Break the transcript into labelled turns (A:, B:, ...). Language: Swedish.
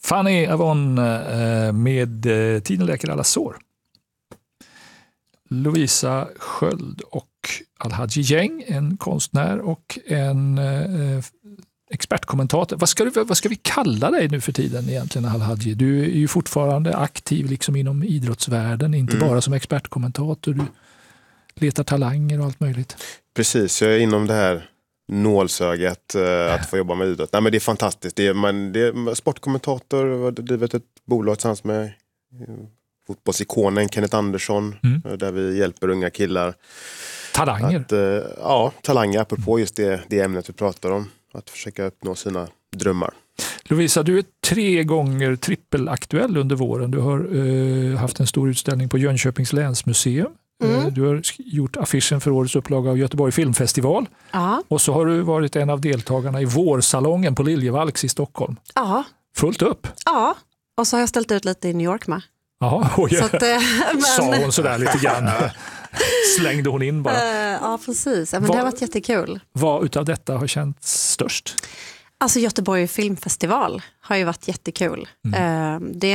A: Fanny Avon med Tiden läker alla sår. Lovisa Sköld och Alhaji Gäng, en konstnär och en expertkommentator. Vad ska vi kalla dig nu för tiden egentligen, Alhaji? Du är ju fortfarande aktiv liksom inom idrottsvärlden, inte bara som expertkommentator. Du letar talanger och allt möjligt.
B: Precis, jag är inom det här nålsögat att få jobba med idrott. Nej, men det är fantastiskt. Det är sportkommentator och drivet ett bolag tillsammans med fotbollsikonen Kenneth Andersson där vi hjälper unga killar.
A: Talanger?
B: Talanger apropå just det ämnet vi pratar om. Att försöka uppnå sina drömmar.
A: Lovisa, du är 3 gånger trippelaktuell under våren. Du har haft en stor utställning på Jönköpings länsmuseum. Du har gjort affischen för årets upplaga av Göteborg Filmfestival.
C: Ja.
A: Och så har du varit en av deltagarna i vårsalongen på Liljevalchs i Stockholm.
C: Ja.
A: Fullt upp.
C: Ja, och så har jag ställt ut lite i New York med.
A: Jaha,
C: Så att,
A: sa hon sådär lite grann. Slängde hon in bara.
C: Ja, precis. Men det har varit jättekul.
A: Vad utav detta har känts störst?
C: Alltså Göteborg Filmfestival har ju varit jättekul. Det är